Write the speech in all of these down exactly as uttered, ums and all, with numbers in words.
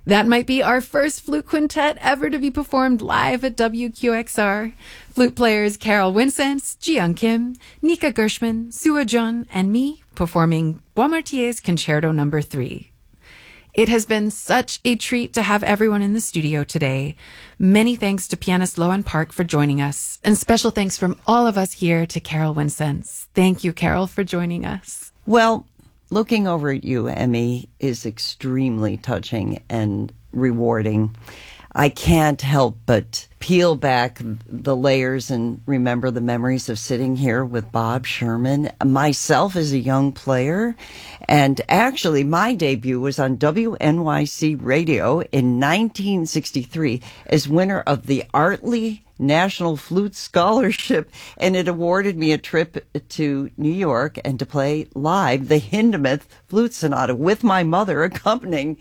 That might be our first flute quintet ever to be performed live at W Q X R. Flute players Carol Winsence, Jiyoung Kim, Nika Gershman, Sua Jun, and me performing Boismartier's Concerto Number Three. It has been such a treat to have everyone in the studio today. Many thanks to pianist Loan Park for joining us, and special thanks from all of us here to Carol Winsence. Thank you, Carol, for joining us. Well, looking over at you, Emmy, is extremely touching and rewarding. I can't help but peel back the layers and remember the memories of sitting here with Bob Sherman, myself as a young player. And actually, my debut was on W N Y C Radio in nineteen sixty-three as winner of the Artley National Flute Scholarship, and it awarded me a trip to New York and to play live the Hindemith Flute Sonata with my mother accompanying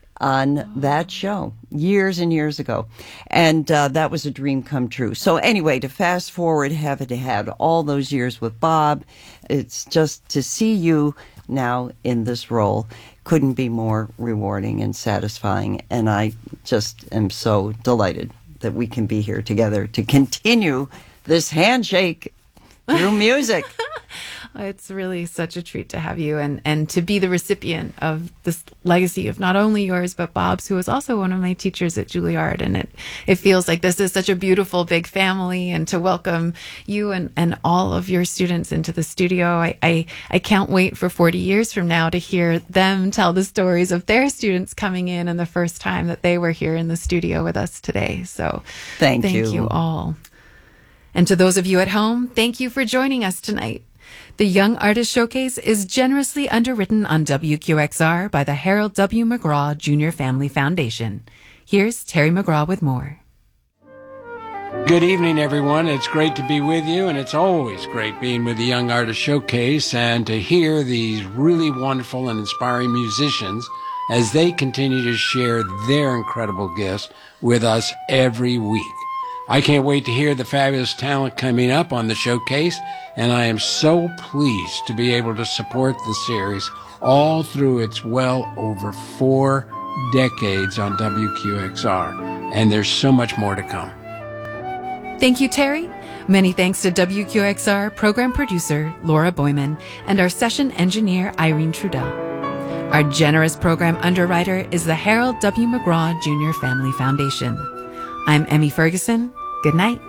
on that show years and years ago. And uh, that was a dream come true. So anyway, to fast forward, having had all those years with Bob, it's just to see you now in this role couldn't be more rewarding and satisfying. And I just am so delighted that we can be here together to continue this handshake through music. It's really such a treat to have you and, and to be the recipient of this legacy of not only yours, but Bob's, who was also one of my teachers at Juilliard. And it, it feels like this is such a beautiful, big family, and to welcome you and, and all of your students into the studio. I, I, I can't wait for forty years from now to hear them tell the stories of their students coming in and the first time that they were here in the studio with us today. So thank, thank you. you all. And to those of you at home, thank you for joining us tonight. The Young Artist Showcase is generously underwritten on W Q X R by the Harold W. McGraw Junior Family Foundation. Here's Terry McGraw with more. Good evening, everyone. It's great to be with you, and it's always great being with the Young Artist Showcase and to hear these really wonderful and inspiring musicians as they continue to share their incredible gifts with us every week. I can't wait to hear the fabulous talent coming up on the showcase, and I am so pleased to be able to support the series all through its well over four decades on W Q X R, and there's so much more to come. Thank you, Terry. Many thanks to W Q X R program producer Laura Boyman and our session engineer Irene Trudell. Our generous program underwriter is the Harold W. McGraw Junior Family Foundation. I'm Emmy Ferguson. Good night.